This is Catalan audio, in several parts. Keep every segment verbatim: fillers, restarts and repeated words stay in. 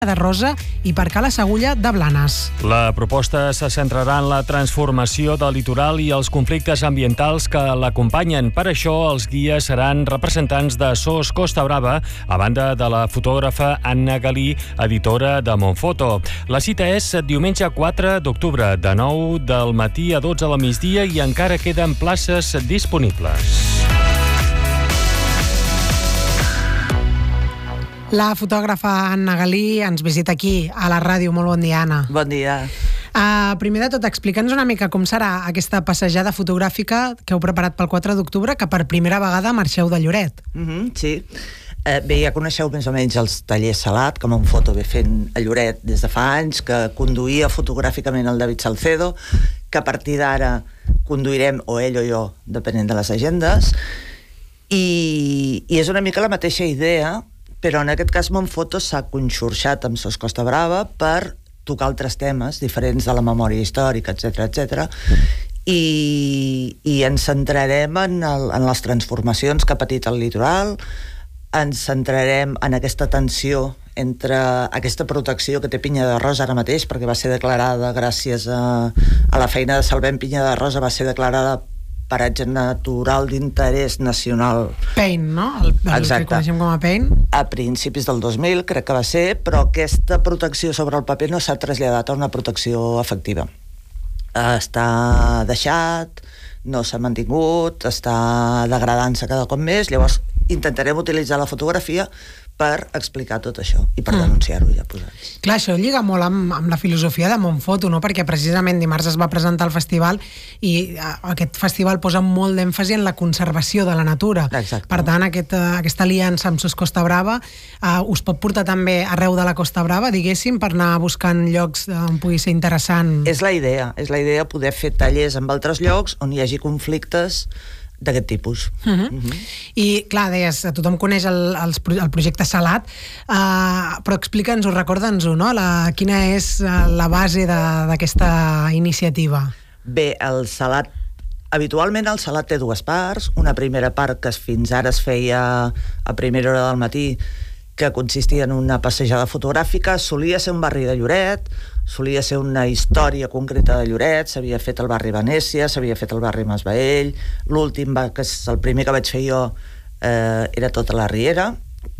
de Rosa i per Cala Segulla de Blanes. La proposta se centrarà en la transformació del litoral i els conflictes ambientals que l'acompanyen. Per això, els guies seran representants de S O S Costa Brava, a banda de la fotògrafa Anna Galí, editora de Montfoto. La cita és diumenge quatre d'octubre, de nou del matí a dotze del migdia, i encara queden places disponibles. La fotògrafa Anna Galí ens visita aquí, a la ràdio. Molt bon dia, Anna. Bon dia. Uh, primer de tot, explica'ns una mica com serà aquesta passejada fotogràfica que heu preparat pel quatre d'octubre, que per primera vegada marxeu de Lloret. Mm -hmm, sí. Eh, bé, ja coneixeu més o menys els tallers Salat, que Montfoto ve fent a Lloret des de fa anys, que conduïa fotogràficament el David Salcedo, que a partir d'ara conduirem o ell o jo, depenent de les agendes, i, i és una mica la mateixa idea, però en aquest cas Montfoto s'ha conxorxat amb S O S Costa Brava per tocar altres temes diferents de la memòria històrica, etcètera, etcètera, i, i ens centrarem en, el, en les transformacions que ha patit el litoral, ens centrarem en aquesta tensió entre aquesta protecció que té Pinya de Rosa ara mateix, perquè va ser declarada gràcies a, a la feina de Salvem Pinya de Rosa, va ser declarada paratge natural d'interès nacional. Pain, no? El, el que coneixem com a Pain. A principis del dos mil, crec que va ser, però aquesta protecció sobre el paper no s'ha traslladat a una protecció efectiva. Està deixat, no s'ha mantingut, està degradant-se cada cop més, llavors intentarem utilitzar la fotografia per explicar tot això i per mm. denunciar-ho ja posats. Clar, això lliga molt amb, amb la filosofia de Montfoto, no? Perquè precisament dimarts es va presentar el festival i uh, aquest festival posa molt d'èmfasi en la conservació de la natura. Exacte. Per tant, aquest, uh, aquesta aliança amb S O S Costa Brava uh, us pot portar també arreu de la Costa Brava, diguéssim, per anar buscant llocs on pugui ser interessant. És la idea, és la idea poder fer tallers en altres llocs on hi hagi conflictes d'aquest tipus. Uh -huh. Uh -huh. I, clar, deies, tothom coneix el, el, el projecte Salat, uh, però explica'ns-ho, recorda'ns-ho, no? La, quina és la base d'aquesta iniciativa? Bé, el Salat, habitualment el Salat té dues parts, una primera part que fins ara es feia a primera hora del matí, que consistia en una passejada fotogràfica, solia ser un barri de Lloret, solia ser una història concreta de Lloret, s'havia fet el barri Venècia, s'havia fet el barri Masbaell, l'últim, que és el primer que vaig fer jo, eh, era tota la Riera,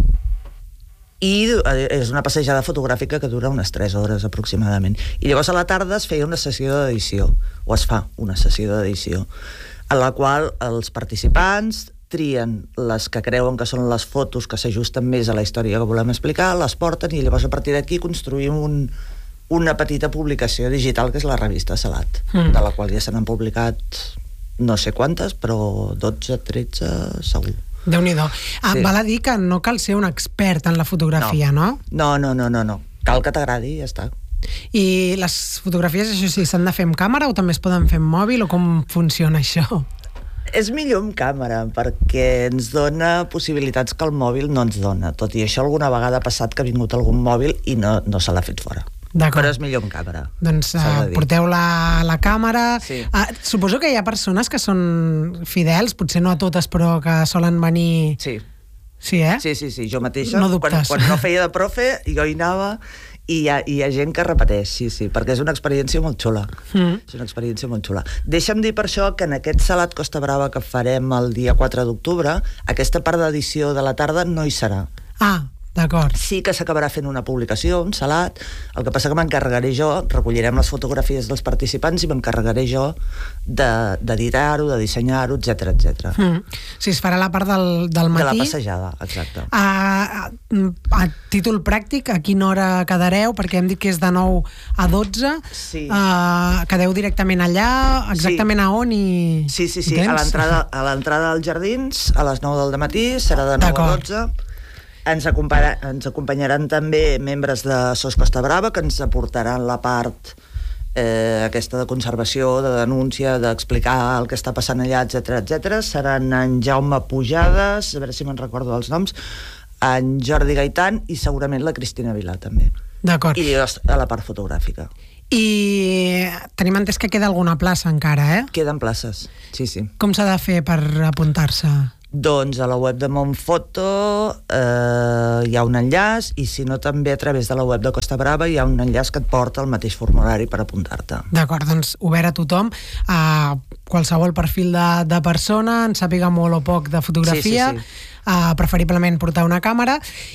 i és una passejada fotogràfica que dura unes tres hores aproximadament. I llavors a la tarda es feia una sessió d'edició, o es fa una sessió d'edició, en la qual els participants trien les que creuen que són les fotos que s'ajusten més a la història que volem explicar, les porten i llavors a partir d'aquí construïm un, una petita publicació digital que és la revista Salat, mm. de la qual ja se n'han publicat no sé quantes, però dotze, tretze segur. Déu-n'hi-do. Ah, Sí. Val a dir que no cal ser un expert en la fotografia, no? No, no, no, no, no. Cal que t'agradi i ja està. I les fotografies, això sí, s'han de fer amb càmera o també es poden fer amb mòbil, o com funciona això? És millor amb càmera, perquè ens dona possibilitats que el mòbil no ens dona. Tot i això, alguna vegada ha passat que ha vingut algun mòbil i no, no se l'ha fet fora. Però és millor amb càmera. Doncs uh, porteu la, la càmera. Sí. Uh, suposo que hi ha persones que són fidels, potser no a totes, però que solen venir... Sí. Sí, eh? Sí, sí, sí. Jo mateixa, no quan, quan no feia de profe, jo hi anava i hi ha, hi ha gent que repeteix, sí, sí, perquè és una experiència molt xula. Mm. És una experiència molt xula. Deixa'm dir per això que en aquest Salat Costa Brava que farem el dia quatre d'octubre, aquesta part d'edició de la tarda no hi serà. Ah, d'acord. Sí que s'acabarà fent una publicació, un Salat, el que passa que m'encarregaré jo, recollirem les fotografies dels participants i m'encarregaré jo d'editar-ho, de, de dissenyar-ho, etcètera, etcètera. Mm. Sí, es farà la part del, del matí. De la passejada, exacte. A, a, a títol pràctic, a quina hora quedareu? Perquè hem dit que és de nou a dotze. Sí. Uh, quedeu directament allà? Exactament sí. A on? I... Sí, sí, sí. A l'entrada a l'entrada dels jardins, a les nou del matí, serà de nou a dotze. Ens, acompanya, ens acompanyaran també membres de S O S Costa Brava, que ens aportaran la part eh, aquesta de conservació, de denúncia, d'explicar el que està passant allà, etcètera, etcètera. Seran en Jaume Pujades, a veure si me'n recordo els noms, en Jordi Gaitan i segurament la Cristina Vilà també. D'acord. I jo a la part fotogràfica. I tenim entès que queda alguna plaça encara, eh? Queden places, sí, sí. Com s'ha de fer per apuntar-se? Doncs a la web de Montfoto eh, hi ha un enllaç, i si no també a través de la web de Costa Brava hi ha un enllaç que et porta al mateix formulari per apuntar-te. D'acord, doncs obert a tothom, a qualsevol perfil de, de persona, en sàpiga molt o poc de fotografia, sí, sí, sí. Uh, preferiblement portar una càmera,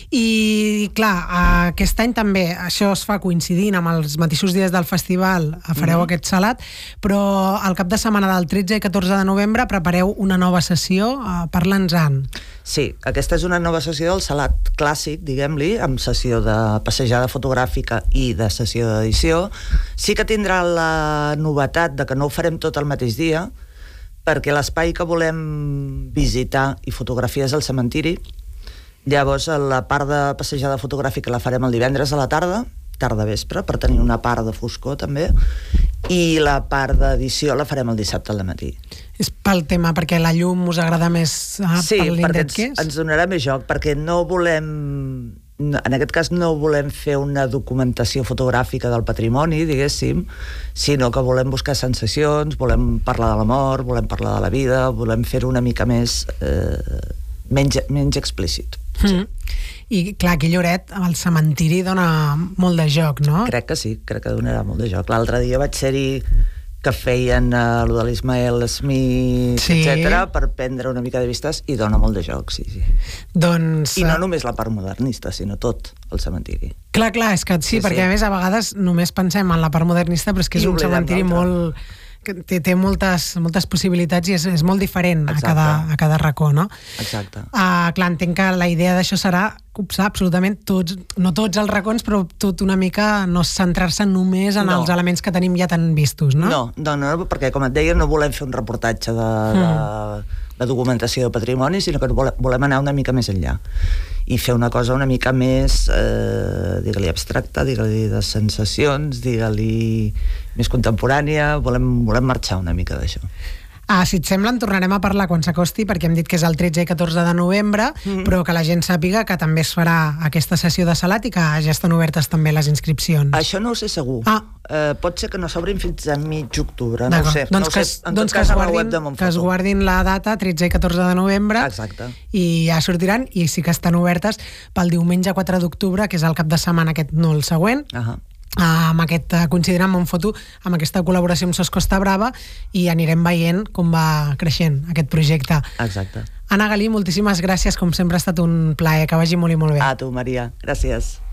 i clar, uh, aquest any també això es fa coincidint amb els mateixos dies del festival, fareu mm. aquest salat, però al cap de setmana del tretze i catorze de novembre prepareu una nova sessió, uh, parla'ns-en. Sí, aquesta és una nova sessió del salat clàssic, diguem-li, amb sessió de passejada fotogràfica i de sessió d'edició. Sí que tindrà la novetat de que no ho farem tot el mateix dia, perquè l'espai que volem visitar i fotografiar és el cementiri. Llavors, la part de passejada fotogràfica la farem el divendres a la tarda, tarda-vespre, per tenir una part de foscor també, i la part d'edició la farem el dissabte al matí. És pel tema, perquè la llum us agrada més ah, sí, per l'indret que és? Sí, perquè ens donarà més joc, perquè no volem... en aquest cas no volem fer una documentació fotogràfica del patrimoni, diguéssim, sinó que volem buscar sensacions, volem parlar de la mort, volem parlar de la vida, volem fer-ho una mica més eh, menys, menys explícit. Mm. I clar, aquí Lloret, el cementiri dona molt de joc, no? Crec que sí, crec que donarà molt de joc. L'altre dia vaig ser-hi que feien uh, lo de l'Ismael Smith, sí. etcètera, per prendre una mica de vistes, i dona molt de joc, sí, sí. Doncs... I no només la part modernista, sinó tot el cementiri. Clar, clar, és que sí, sí perquè sí. A més a vegades només pensem en la part modernista, però és que és I un cementiri molt... que té, té moltes, moltes possibilitats i és, és molt diferent a cada, a cada racó, no? Exacte. Uh, clar, entenc que la idea d'això serà copsar absolutament tots, no tots els racons, però tot una mica no centrar-se només en no. els elements que tenim ja tan vistos, no? No, no, no, perquè com et deia, no volem fer un reportatge de, mm. de, de documentació de patrimoni, sinó que volem, volem anar una mica més enllà i fer una cosa una mica més, eh, digue-li abstracta, digue-li de sensacions, digue-li més contemporània, volem, volem marxar una mica d'això. Ah, si et sembla, en tornarem a parlar quan s'acosti, perquè hem dit que és el tretze i catorze de novembre, mm-hmm. però que la gent sàpiga que també es farà aquesta sessió de salat i que ja estan obertes també les inscripcions. Això no ho sé segur. Ah. Eh, pot ser que no s'obrin fins a mig octubre, no ho sé. Doncs, no que, sé. En doncs tot que, cas, es guardin, a la web de Montfoto. que es guardin la data, tretze i catorze de novembre. Exacte. I ja sortiran, i sí que estan obertes pel diumenge quatre d'octubre, que és el cap de setmana aquest, no el següent. Ahà. Uh, amb aquest, uh, coincidirà amb Montfoto, amb aquesta col·laboració amb Sos Costa Brava, i anirem veient com va creixent aquest projecte. Exacte. Anna Galí, moltíssimes gràcies, com sempre ha estat un plaer, que vagi molt i molt bé. A tu, Maria, gràcies.